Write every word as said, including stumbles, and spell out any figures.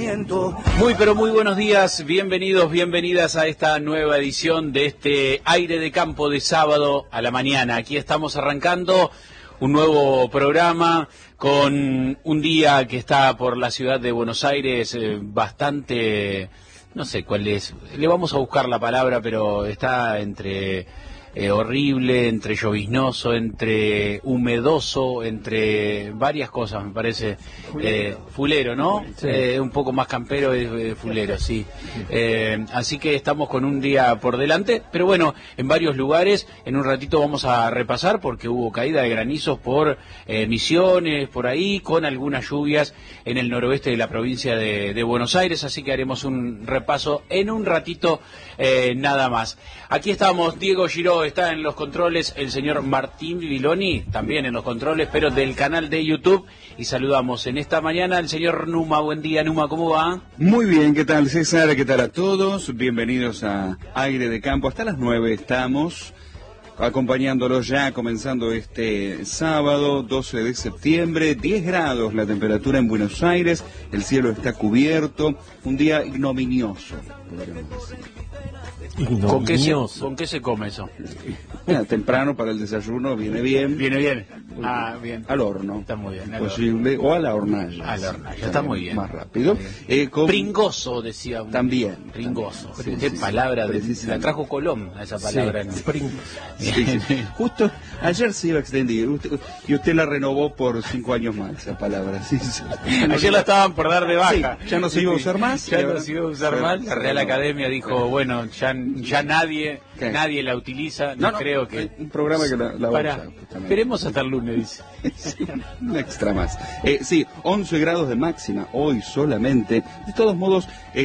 pensamiento. Muy pero muy buenos días, bienvenidos, bienvenidas a esta nueva edición de este Aire de Campo de sábado a la mañana. Aquí estamos arrancando un nuevo programa con un día que está por la ciudad de Buenos Aires eh, bastante, no sé cuál es, le vamos a buscar la palabra, pero está entre eh, horrible, entre lloviznoso, entre humedoso, entre varias cosas, me parece. Eh, fulero, ¿no? Sí. Eh, un poco más campero es eh, fulero, sí. Eh, así que estamos con un día por delante, pero bueno, en varios lugares, en un ratito vamos a repasar porque hubo caída de granizos por eh, Misiones, por ahí, con algunas lluvias en el noroeste de la provincia de, de Buenos Aires, así que haremos un repaso en un ratito eh, nada más. Aquí estamos, Diego Giró está en los controles, el señor Martín Viloni también en los controles, pero del canal de YouTube, y saludamos en esta mañana al señor Numa. Buen día, Numa, ¿cómo va? Muy bien, ¿qué tal, César? ¿Qué tal a todos? Bienvenidos a Aire de Campo. Hasta las nueve estamos acompañándolos ya, comenzando este sábado, doce de septiembre, diez grados la temperatura en Buenos Aires, el cielo está cubierto, un día ignominioso, podríamos decir. ¿Con qué, se, ¿Con qué se come eso? Mira, temprano para el desayuno viene bien. Viene bien. Ah, bien. Al horno. Está muy bien. Posible, o a la hornalla. A la hornalla, está muy bien. Más rápido. Eh, con... Pringoso, decía uno. También. Pringoso. También. Qué Sí, palabra, sí, de, la trajo Colón, esa palabra. Sí. En... Sí, sí. Justo ayer se iba a extender usted, y usted la renovó por cinco años más, esa palabra. Sí, sí. Ayer la estaban por dar de baja. Sí, ya no se iba a usar más. Ya no se iba a usar más. La Real Academia dijo, bueno, ya, ya nadie... ¿Qué? Nadie la utiliza, no, no, no creo que... Un programa que la, la va a usar. Esperemos hasta el lunes, dice. Sí, un extra más. Eh, sí, once grados de máxima, hoy solamente. De todos modos... Eh,